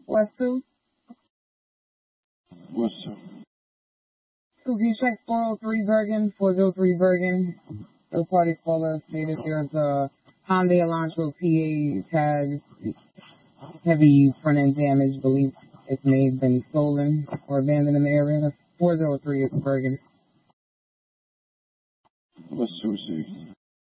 West 2? What's up? So can you check 403 Bergen, 403 Bergen? The party caller stated there's a Hyundai Elantra PA tag, heavy front end damage, belief it may have been stolen or abandoned in the area. 403 is Bergen. What's 2-6?